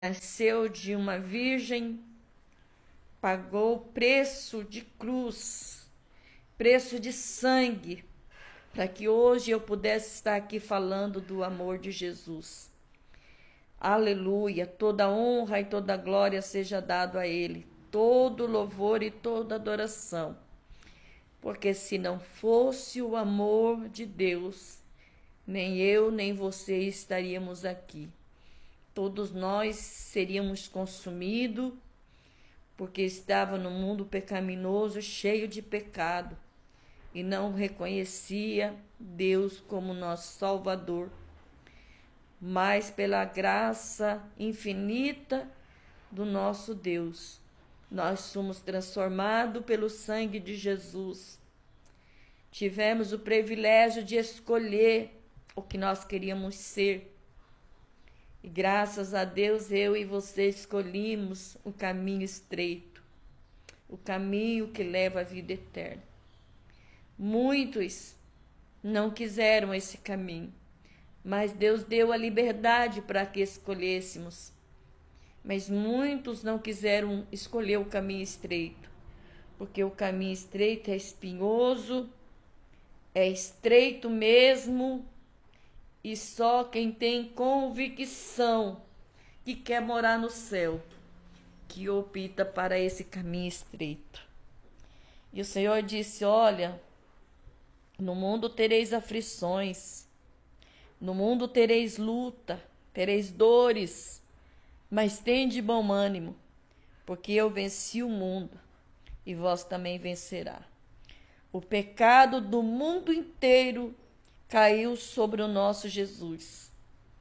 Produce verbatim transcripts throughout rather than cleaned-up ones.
nasceu de uma virgem, pagou preço de cruz, preço de sangue, para que hoje eu pudesse estar aqui falando do amor de Jesus. Aleluia, toda honra e toda glória seja dado a Ele, todo louvor e toda adoração. Porque se não fosse o amor de Deus, nem eu nem você estaríamos aqui. Todos nós seríamos consumidos, porque estava no mundo pecaminoso, cheio de pecado, e não reconhecia Deus como nosso Salvador. Mas pela graça infinita do nosso Deus, nós somos transformados pelo sangue de Jesus. Tivemos o privilégio de escolher o que nós queríamos ser. E graças a Deus, eu e você escolhemos o caminho estreito, o caminho que leva à vida eterna. Muitos não quiseram esse caminho, mas Deus deu a liberdade para que escolhêssemos. Mas muitos não quiseram escolher o caminho estreito, porque o caminho estreito é espinhoso, é estreito mesmo, e só quem tem convicção que quer morar no céu, que opta para esse caminho estreito. E o Senhor disse: olha, no mundo tereis aflições, no mundo tereis luta, tereis dores, mas tende bom ânimo, porque eu venci o mundo, e vós também vencerá. O pecado do mundo inteiro caiu sobre o nosso Jesus.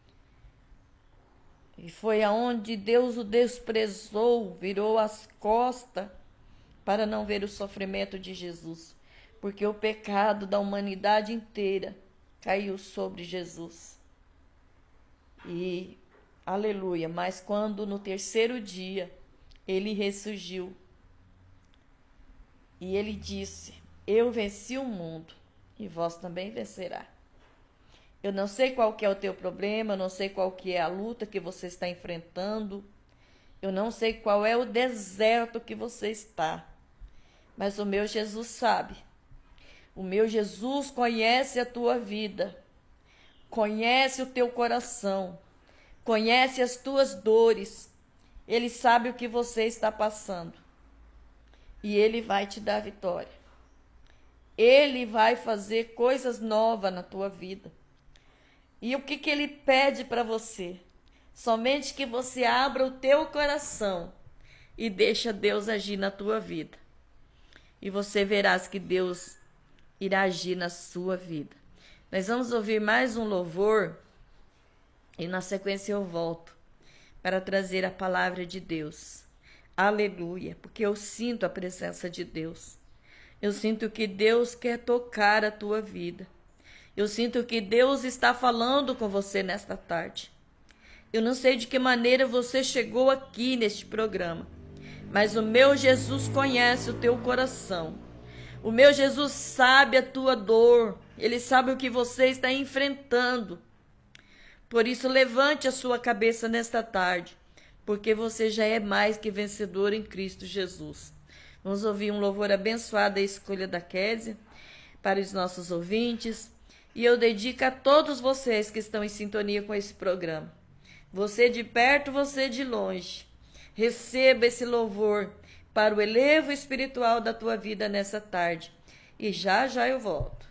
E foi aonde Deus o desprezou, virou as costas para não ver o sofrimento de Jesus, porque o pecado da humanidade inteira caiu sobre Jesus. E, aleluia, mas quando no terceiro dia ele ressurgiu, e ele disse: eu venci o mundo, e vós também vencerá. Eu não sei qual que é o teu problema, eu não sei qual que é a luta que você está enfrentando, eu não sei qual é o deserto que você está, mas o meu Jesus sabe. O meu Jesus conhece a tua vida, conhece o teu coração, conhece as tuas dores, Ele sabe o que você está passando, e Ele vai te dar vitória. Ele vai fazer coisas novas na tua vida. E o que, que Ele pede para você? Somente que você abra o teu coração e deixa Deus agir na tua vida. E você verás que Deus irá agir na sua vida. Nós vamos ouvir mais um louvor e na sequência eu volto para trazer a palavra de Deus. Aleluia, porque eu sinto a presença de Deus. Eu sinto que Deus quer tocar a tua vida. Eu sinto que Deus está falando com você nesta tarde. Eu não sei de que maneira você chegou aqui neste programa, mas o meu Jesus conhece o teu coração. O meu Jesus sabe a tua dor. Ele sabe o que você está enfrentando. Por isso, levante a sua cabeça nesta tarde, porque você já é mais que vencedor em Cristo Jesus. Vamos ouvir um louvor abençoado, a escolha da Kézia, para os nossos ouvintes. E eu dedico a todos vocês que estão em sintonia com esse programa. Você de perto, você de longe. Receba esse louvor para o elevo espiritual da tua vida nessa tarde. E já já eu volto.